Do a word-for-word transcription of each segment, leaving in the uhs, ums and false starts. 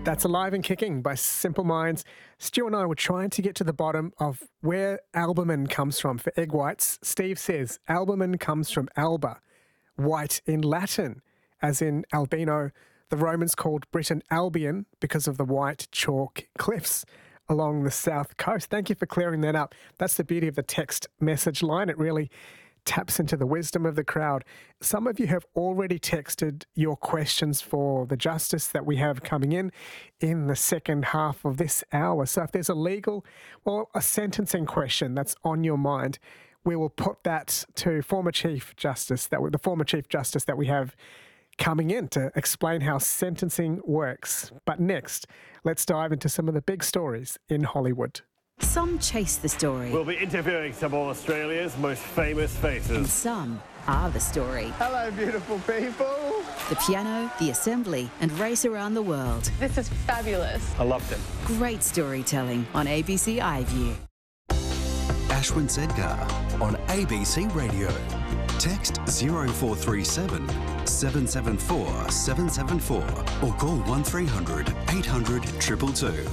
That's Alive and Kicking by Simple Minds. Stu and I were trying to get to the bottom of where albumin comes from for egg whites. Steve says albumin comes from alba, white in Latin, as in albino. The Romans called Britain Albion because of the white chalk cliffs along the south coast. Thank you for clearing that up. That's the beauty of the text message line. It really taps into the wisdom of the crowd. Some of you have already texted your questions for the justice that we have coming in in the second half of this hour. So if there's a legal, well, a sentencing question that's on your mind, we will put that to former Chief Justice, that the former Chief Justice that we have coming in to explain how sentencing works. But next, let's dive into some of the big stories in Hollywood. Some chase the story. We'll be interviewing some of Australia's most famous faces. And some are the story. Hello, beautiful people. The piano, the assembly, and race around the world. This is fabulous. I loved it. Great storytelling on A B C iView. Ashwin Sedgar on A B C Radio. Text zero four three seven, seven seven four, seven seven four or call one three hundred, eight hundred, two two two.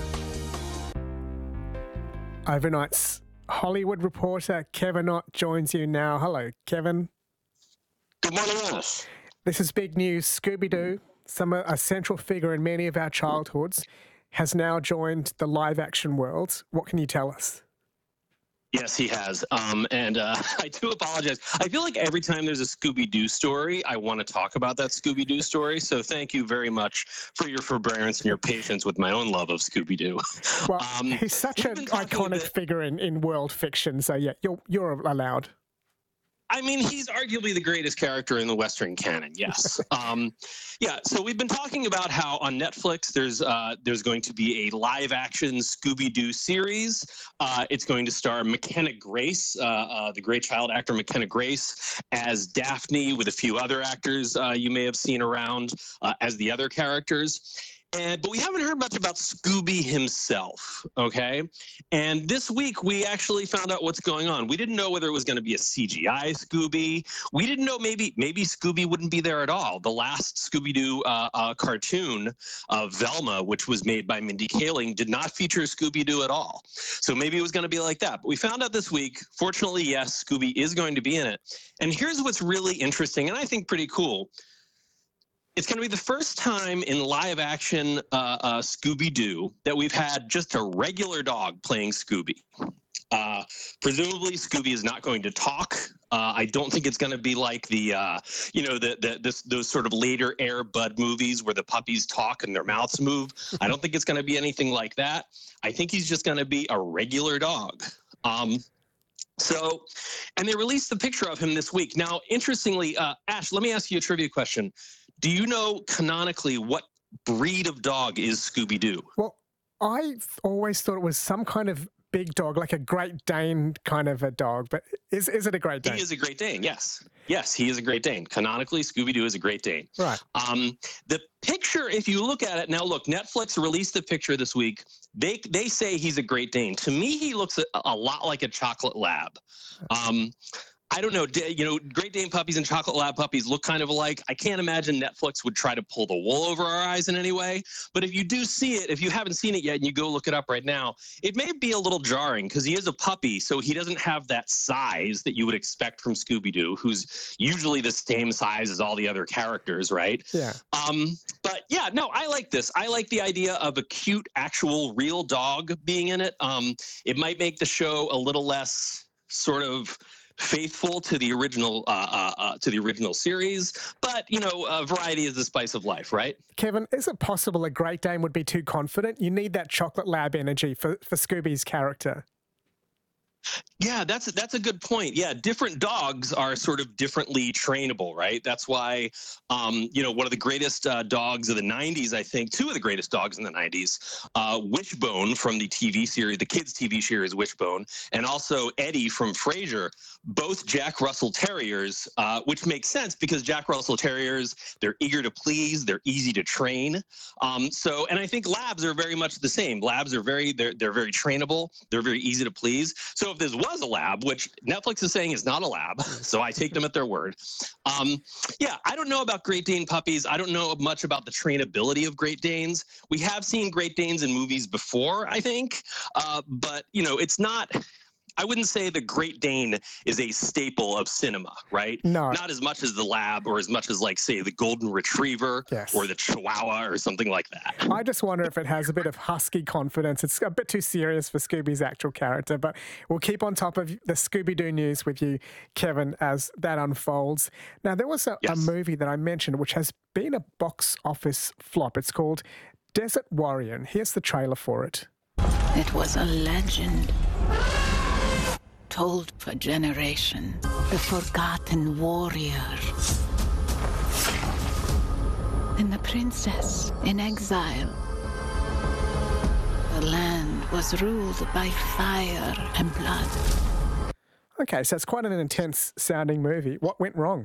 Overnight's Hollywood reporter Kevin Ott joins you now. Hello, Kevin. Good morning, Alice. This is big news. Scooby-Doo, some a central figure in many of our childhoods, has now joined the live-action world. What can you tell us? Yes, he has. Um, and uh, I do apologize. I feel like every time there's a Scooby-Doo story, I want to talk about that Scooby-Doo story. So thank you very much for your forbearance and your patience with my own love of Scooby-Doo. Well, um, he's such an iconic bit... figure in, in world fiction. So, yeah, you're, you're allowed. I mean, he's arguably the greatest character in the Western canon, yes. um, yeah, so we've been talking about how on Netflix there's uh, there's going to be a live-action Scooby-Doo series. Uh, it's going to star McKenna Grace, uh, uh, the great child actor McKenna Grace, as Daphne, with a few other actors uh, you may have seen around uh, as the other characters. And, but we haven't heard much about Scooby himself, okay? And this week, we actually found out what's going on. We didn't know whether it was going to be a C G I Scooby. We didn't know maybe maybe Scooby wouldn't be there at all. The last Scooby-Doo uh, uh, cartoon, uh, Velma, which was made by Mindy Kaling, did not feature Scooby-Doo at all. So maybe it was going to be like that. But we found out this week, fortunately, yes, Scooby is going to be in it. And here's what's really interesting, and I think pretty cool. It's going to be the first time in live action uh, uh, Scooby-Doo that we've had just a regular dog playing Scooby. Uh, presumably, Scooby is not going to talk. Uh, I don't think it's going to be like the, uh, you know, the, the this, those sort of later Air Bud movies where the puppies talk and their mouths move. I don't think it's going to be anything like that. I think he's just going to be a regular dog. Um, so, and they released the picture of him this week. Now, interestingly, uh, Ash, let me ask you a trivia question. Do you know canonically what breed of dog is Scooby-Doo? Well, I always thought it was some kind of big dog, like a Great Dane kind of a dog. But is is it a Great Dane? He is a Great Dane, yes. Yes, he is a Great Dane. Canonically, Scooby-Doo is a Great Dane. Right. Um, the picture, if you look at it, now look, Netflix released the picture this week. They they say he's a Great Dane. To me, he looks a, a lot like a chocolate lab. Um I don't know, you know, Great Dane puppies and Chocolate Lab puppies look kind of alike. I can't imagine Netflix would try to pull the wool over our eyes in any way. But if you do see it, if you haven't seen it yet and you go look it up right now, it may be a little jarring because he is a puppy, so he doesn't have that size that you would expect from Scooby-Doo, who's usually the same size as all the other characters, right? Yeah. Um, but yeah, no, I like this. I like the idea of a cute, actual, real dog being in it. Um, it might make the show a little less sort of faithful to the original uh, uh, uh, to the original series, but you know, uh, variety is the spice of life, right? Kevin, is it possible a Great Dane would be too confident? You need that Chocolate Lab energy for, for Scooby's character. Yeah, that's that's a good point. Yeah, different dogs are sort of differently trainable, right? That's why, um, you know, one of the greatest uh, dogs of the nineties, I think, two of the greatest dogs in the nineties, uh, Wishbone from the T V series, the kids' T V series Wishbone, and also Eddie from Frasier, both Jack Russell Terriers, uh, which makes sense because Jack Russell Terriers, they're eager to please, they're easy to train. Um, so, and I think labs are very much the same. Labs are very, they're, they're very trainable, they're very easy to please. So if this was a lab, which Netflix is saying is not a lab, so I take them at their word. Um, yeah, I don't know about Great Dane puppies. I don't know much about the trainability of Great Danes. We have seen Great Danes in movies before, I think, uh, but, you know, it's not... I wouldn't say the Great Dane is a staple of cinema, right? No. Not as much as the lab or as much as, like, say, the Golden Retriever Yes. or the Chihuahua or something like that. I just wonder if it has a bit of husky confidence. It's a bit too serious for Scooby's actual character, but we'll keep on top of the Scooby-Doo news with you, Kevin, as that unfolds. Now, there was a, Yes. a movie that I mentioned which has been a box office flop. It's called Desert Warrior, and here's the trailer for it. It was a legend told for generation. The forgotten warrior. And the princess in exile. The land was ruled by fire and blood. Okay, so it's quite an intense sounding movie. What went wrong?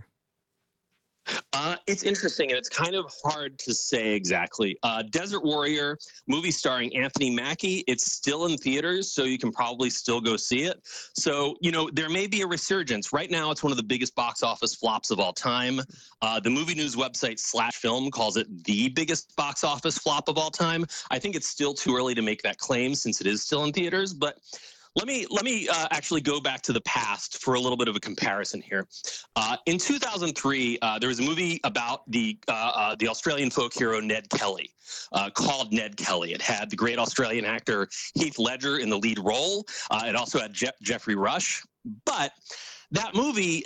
Uh, it's interesting, and it's kind of hard to say exactly. Uh, Desert Warrior, movie starring Anthony Mackie, it's still in theaters, so you can probably still go see it. So, you know, there may be a resurgence. Right now, it's one of the biggest box office flops of all time. Uh, the movie news website Slash Film calls it the biggest box office flop of all time. I think it's still too early to make that claim since it is still in theaters, but... Let me let me uh, actually go back to the past for a little bit of a comparison here. Uh, in two thousand three, uh, there was a movie about the uh, uh, the Australian folk hero Ned Kelly, uh, called Ned Kelly. It had the great Australian actor Heath Ledger in the lead role. Uh, it also had Je- Jeffrey Rush. But that movie...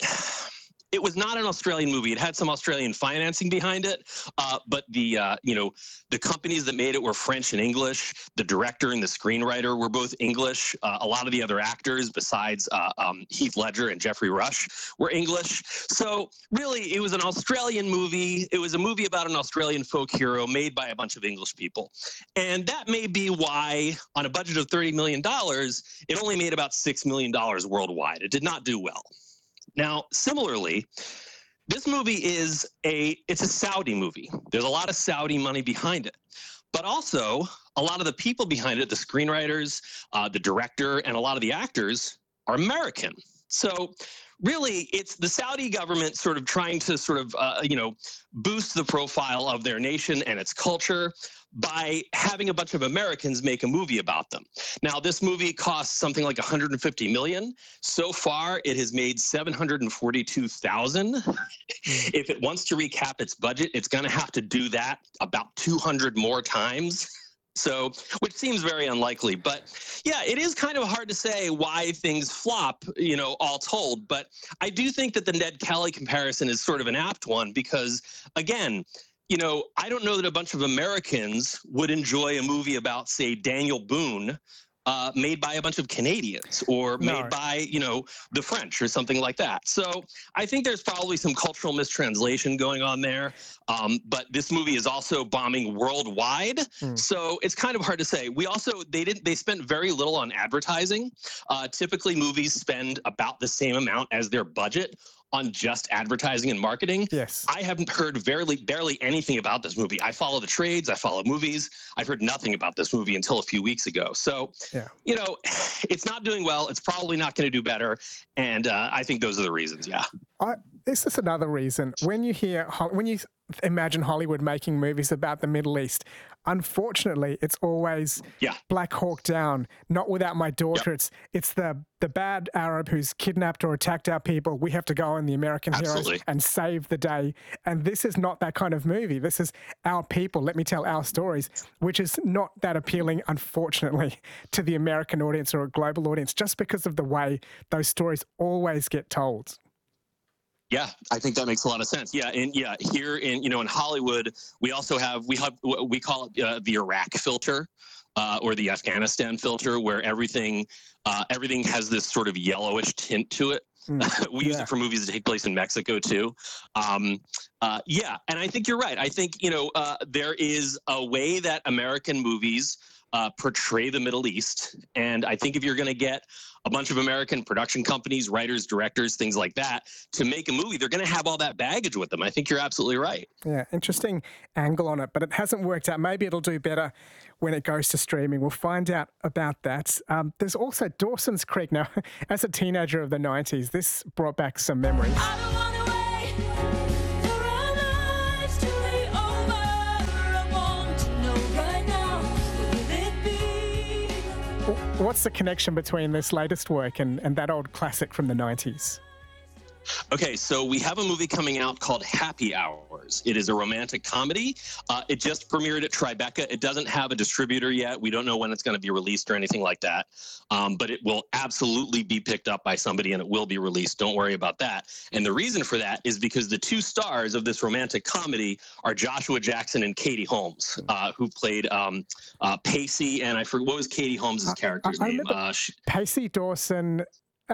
It was not an Australian movie. It had some Australian financing behind it, uh, but the uh, you know the companies that made it were French and English. The director and the screenwriter were both English. Uh, a lot of the other actors, besides uh, um, Heath Ledger and Jeffrey Rush, were English. So really, it was an Australian movie. It was a movie about an Australian folk hero made by a bunch of English people, and that may be why, on a budget of thirty million dollars, it only made about six million dollars worldwide. It did not do well. Now, similarly, this movie is a, it's a Saudi movie. There's a lot of Saudi money behind it. But also, a lot of the people behind it, the screenwriters, uh, the director, and a lot of the actors are American. So really, it's the Saudi government sort of trying to sort of, uh, you know, boost the profile of their nation and its culture by having a bunch of Americans make a movie about them. Now, this movie costs something like one hundred fifty million dollars. So far, it has made seven hundred forty-two thousand dollars. If it wants to recap its budget, it's going to have to do that about two hundred more times. So, which seems very unlikely. But yeah, it is kind of hard to say why things flop, you know, all told. But I do think that the Ned Kelly comparison is sort of an apt one because, again, you know, I don't know that a bunch of Americans would enjoy a movie about, say, Daniel Boone, uh, made by a bunch of Canadians or No. made by, you know, the French or something like that. So I think there's probably some cultural mistranslation going on there. Um, but this movie is also bombing worldwide. Mm. So it's kind of hard to say. We also, they didn't, they spent very little on advertising. Uh, typically movies spend about the same amount as their budget on just advertising and marketing. Yes. I haven't heard barely, barely anything about this movie. I follow the trades, I follow movies. I've heard nothing about this movie until a few weeks ago. So, Yeah. you know, it's not doing well. It's probably not going to do better. And uh, I think those are the reasons, yeah. I, this is another reason. When you hear, Hol- when you imagine Hollywood making movies about the Middle East, unfortunately, it's always Yeah. Black Hawk Down, Not Without My Daughter. Yep. It's it's the the bad Arab who's kidnapped or attacked our people. We have to go in, the American Absolutely. heroes, and save the day. And this is not that kind of movie. This is our people. Let me tell our stories, which is not that appealing, unfortunately, to the American audience or a global audience, just because of the way those stories always get told. Yeah, I think that makes a lot of sense. Yeah, and yeah, here in you know in Hollywood, we also have we have we call it uh, the Iraq filter, uh, or the Afghanistan filter, where everything uh, everything has this sort of yellowish tint to it. Mm, we use yeah. it for movies that take place in Mexico too. Um, uh, yeah, and I think you're right. I think you know uh, there is a way that American movies uh, portray the Middle East. And I think if you're going to get a bunch of American production companies, writers, directors, things like that, to make a movie, they're going to have all that baggage with them. I think you're absolutely right. Yeah, interesting angle on it, but it hasn't worked out. Maybe it'll do better when it goes to streaming. We'll find out about that. Um, there's also Dawson's Creek. Now, as a teenager of the nineties, this brought back some memories. What's the connection between this latest work and, and that old classic from the nineties? Okay, so we have a movie coming out called Happy Hours. It is a romantic comedy. Uh, it just premiered at Tribeca. It doesn't have a distributor yet. We don't know when it's going to be released or anything like that. Um, but it will absolutely be picked up by somebody and it will be released. Don't worry about that. And the reason for that is because the two stars of this romantic comedy are Joshua Jackson and Katie Holmes, uh, who played um, uh, Pacey. And I forget, what was Katie Holmes' character's I, I name? remember Uh, she, Pacey Dawson.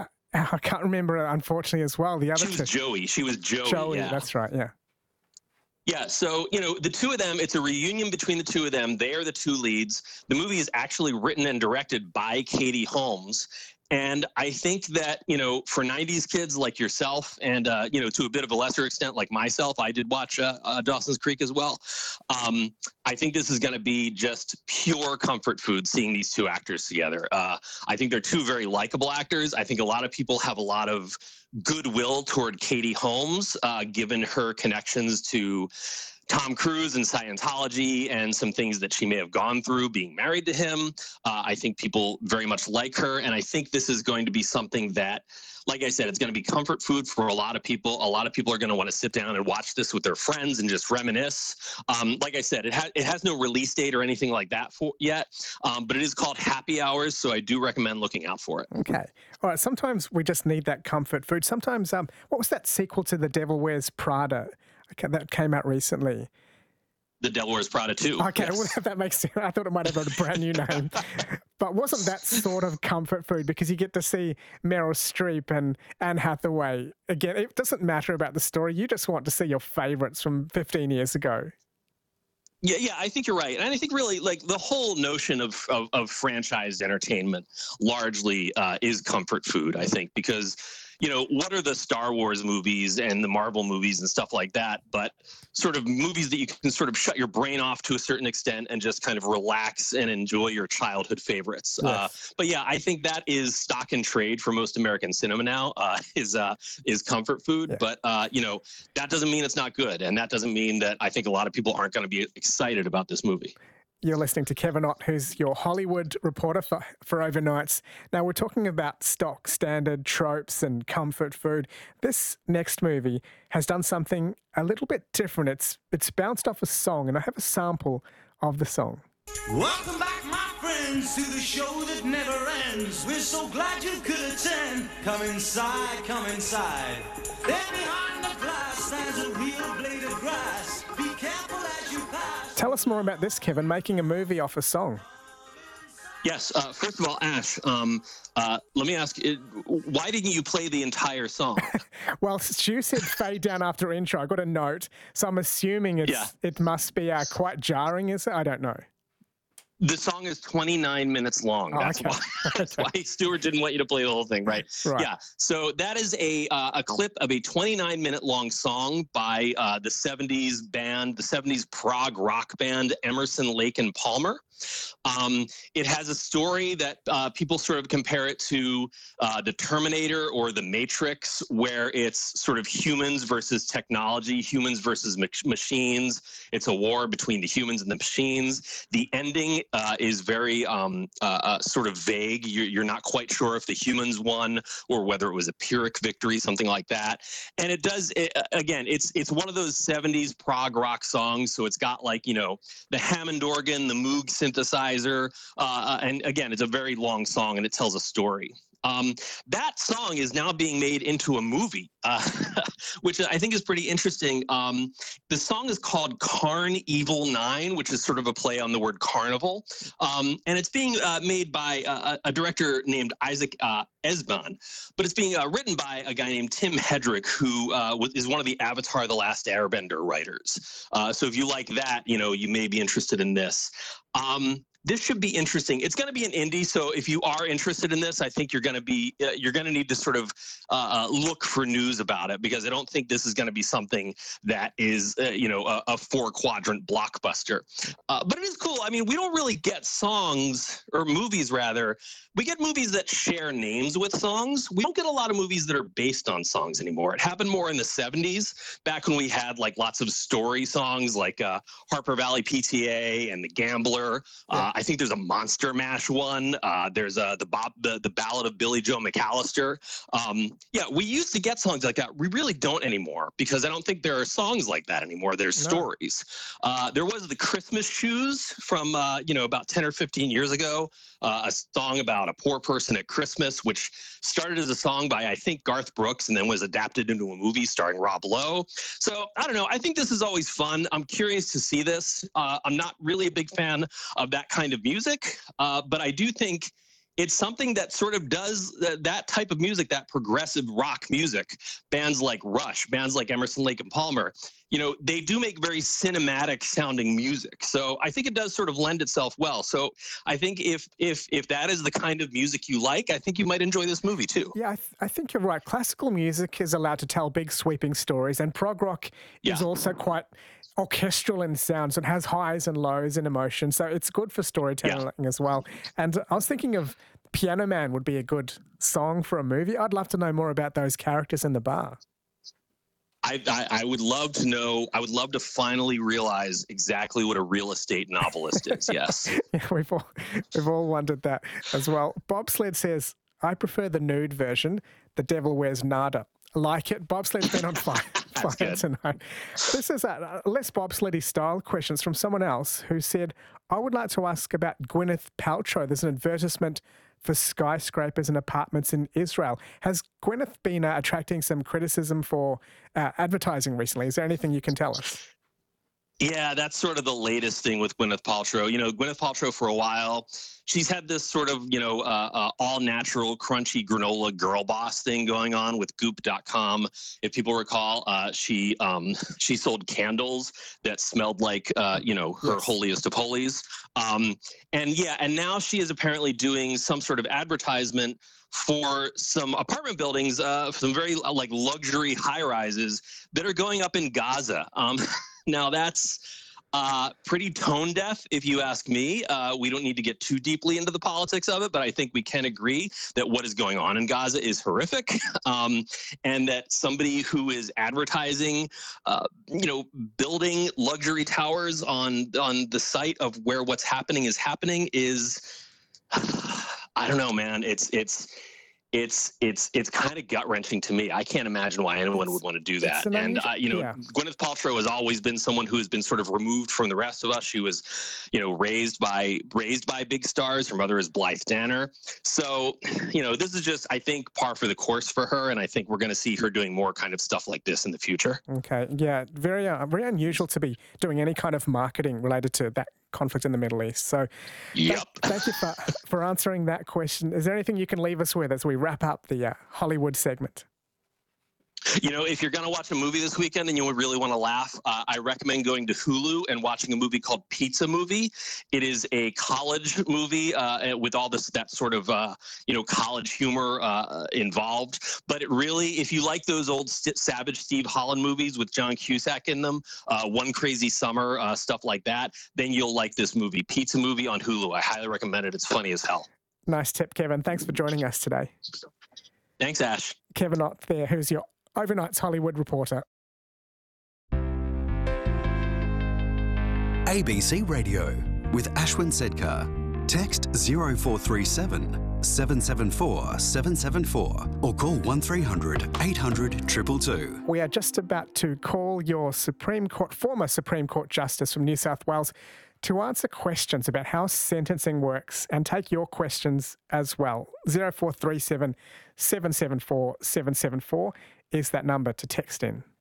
I can't remember, unfortunately, as well. The other she was two. Joey. She was Joey. Joey, yeah. That's right, yeah. Yeah, so, you know, the two of them, it's a reunion between the two of them. They are the two leads. The movie is actually written and directed by Katie Holmes. And I think that, you know, for nineties kids like yourself and, uh, you know, to a bit of a lesser extent like myself, I did watch uh, uh, Dawson's Creek as well. Um, I think this is going to be just pure comfort food seeing these two actors together. Uh, I think they're two very likable actors. I think a lot of people have a lot of goodwill toward Katie Holmes, uh, given her connections to Tom Cruise and Scientology and some things that she may have gone through being married to him. Uh, I think people very much like her. And I think this is going to be something that, like I said, it's going to be comfort food for a lot of people. A lot of people are going to want to sit down and watch this with their friends and just reminisce. Um, like I said, it, ha- it has no release date or anything like that for yet, um, but it is called Happy Hours, so I do recommend looking out for it. Okay. All right, sometimes we just need that comfort food. Sometimes, um, what was that sequel to The Devil Wears Prada? Okay, that came out recently. The Devil Wears Prada two. Okay, yes. well, that makes sense. I thought it might have a brand new name. But wasn't that sort of comfort food? Because you get to see Meryl Streep and Anne Hathaway. Again, it doesn't matter about the story. You just want to see your favourites from fifteen years ago. Yeah, yeah, I think you're right. And I think really like the whole notion of, of, of franchised entertainment largely uh, is comfort food, I think, because you know, what are the Star Wars movies and the Marvel movies and stuff like that, but sort of movies that you can sort of shut your brain off to a certain extent and just kind of relax and enjoy your childhood favorites. Yes. Uh, but yeah, I think that is stock and trade for most American cinema now, uh, is uh, is comfort food. Yeah. But, uh, you know, that doesn't mean it's not good. And that doesn't mean that I think a lot of people aren't going to be excited about this movie. You're listening to Kevin Ott, who's your Hollywood reporter for, for Overnights. Now, we're talking about stock, standard tropes and comfort food. This next movie has done something a little bit different. It's it's bounced off a song, and I have a sample of the song. Welcome back, my friends, to the show that never ends. We're so glad you could attend. Come inside, come inside. There behind the glass stands a real blade of grass. Be careful as you pass. Tell us more about this, Kevin, making a movie off a song. Yes. Uh, first of all, Ash, um, uh, let me ask, uh, why didn't you play the entire song? Well, Stu said fade down after intro. I got a note, so I'm assuming it's, yeah. it must be uh, quite jarring, is it? I don't know. The song is twenty-nine minutes long. Oh, that's okay. why. That's why Stuart didn't want you to play the whole thing, right? Right. Yeah. So that is a uh, a clip of a twenty-nine minute long song by uh, the seventies band, the seventies prog rock band Emerson, Lake and Palmer. Um, it has a story that uh, people sort of compare it to uh, the Terminator or the Matrix, where it's sort of humans versus technology, humans versus ma- machines. It's a war between the humans and the machines. The ending uh, is very um, uh, uh, sort of vague. You're, you're not quite sure if the humans won or whether it was a Pyrrhic victory, something like that. And it does, it, again, it's it's one of those seventies prog rock songs. So it's got like, you know, the Hammond organ, the Moog synthesizer, uh, and again, it's a very long song and it tells a story. Um, that song is now being made into a movie, uh, which I think is pretty interesting. Um, the song is called Carn Evil Nine, which is sort of a play on the word carnival. Um, and it's being uh, made by a, a director named Isaac uh, Esban, but it's being uh, written by a guy named Tim Hedrick, who uh, is one of the Avatar: The Last Airbender writers. Uh, so if you like that, you know, you may be interested in this. Um, this should be interesting. It's going to be an indie, so if you are interested in this, I think you're going to be uh, you're going to need to sort of uh, look for news about it, because I don't think this is going to be something that is uh, you know a, a four quadrant blockbuster. Uh, but it is cool. I mean, we don't really get songs or movies rather. We get movies that share names with songs. We don't get a lot of movies that are based on songs anymore. It happened more in the seventies, back when we had like lots of story songs like uh, Harper Valley P T A and The Gambler. Uh, I think there's a Monster Mash one. Uh, there's uh, the Bob, the the Ballad of Billy Joe McAllister. Um, yeah, we used to get songs like that. We really don't anymore, because I don't think there are songs like that anymore. There's no. stories. Uh, there was the Christmas Shoes from uh, you know about ten or fifteen years ago. Uh, a song about a poor person at Christmas, which started as a song by, I think, Garth Brooks, and then was adapted into a movie starring Rob Lowe. So I don't know. I think this is always fun. I'm curious to see this. Uh, I'm not really a big fan of that kind of music, uh, but I do think it's something that sort of does th- that type of music, that progressive rock music. Bands like Rush, bands like Emerson, Lake and Palmer, you know, they do make very cinematic sounding music. So I think it does sort of lend itself well. So I think if if if that is the kind of music you like, I think you might enjoy this movie too. Yeah, I, th- I think you're right. Classical music is allowed to tell big sweeping stories, and prog rock Yeah. is also quite orchestral in sounds. It has highs and lows in emotion. So it's good for storytelling Yeah. as well. And I was thinking of Piano Man would be a good song for a movie. I'd love to know more about those characters in the bar. I, I, I would love to know, I would love to finally realize exactly what a real estate novelist is. Yes. Yeah, we've all, we've all wondered that as well. Bobsled says, I prefer the nude version. The Devil Wears Nada. I like it. Bobsled's been on fire, fire good. tonight. This is a less bobsleddy style questions from someone else who said, I would like to ask about Gwyneth Paltrow. There's an advertisement for skyscrapers and apartments in Israel. Has Gwyneth been uh, attracting some criticism for uh, advertising recently? Is there anything you can tell us? Yeah, that's sort of the latest thing with Gwyneth Paltrow. You know, Gwyneth Paltrow for a while, she's had this sort of, you know, uh, uh, all-natural, crunchy granola girl boss thing going on with Goop dot com. If people recall, uh, she um, she sold candles that smelled like, uh, you know, her Yes. holiest of holies. Um, and yeah, and now she is apparently doing some sort of advertisement for some apartment buildings, uh, some very uh, like luxury high rises that are going up in Gaza. Um, now that's uh, pretty tone deaf, if you ask me. Uh, we don't need to get too deeply into the politics of it, but I think we can agree that what is going on in Gaza is horrific, um, and that somebody who is advertising, uh, you know, building luxury towers on on the site of where what's happening is happening is. I don't know, man. It's it's it's it's it's kind of gut wrenching to me. I can't imagine why anyone would want to do that. an And unusual- uh, you know, yeah. Gwyneth Paltrow has always been someone who has been sort of removed from the rest of us. She was, you know, raised by raised by big stars. Her mother is Blythe Danner. So, you know, this is just, I think, par for the course for her. And I think we're going to see her doing more kind of stuff like this in the future. Okay, yeah, very uh, very unusual to be doing any kind of marketing related to that conflict in the Middle East. So Yep. thank, thank you for, for answering that question. Is there anything you can leave us with as we wrap up the uh, Hollywood segment? You know, if you're going to watch a movie this weekend and you would really want to laugh, uh, I recommend going to Hulu and watching a movie called Pizza Movie. It is a college movie uh, with all this that sort of, uh, you know, college humor uh, involved. But it really, if you like those old St- Savage Steve Holland movies with John Cusack in them, uh, One Crazy Summer, uh, stuff like that, then you'll like this movie. Pizza Movie on Hulu. I highly recommend it. It's funny as hell. Nice tip, Kevin. Thanks for joining us today. Thanks, Ash. Kevin Ott there, who's your Overnight's Hollywood reporter. A B C Radio with Ashwin Sedkar. Text zero four three seven, seven seven four, seven seven four or call one three hundred, eight hundred, two two two. We are just about to call your Supreme Court, former Supreme Court Justice from New South Wales, to answer questions about how sentencing works and take your questions as well. zero four three seven, seven seven four, seven seven four is that number to text in.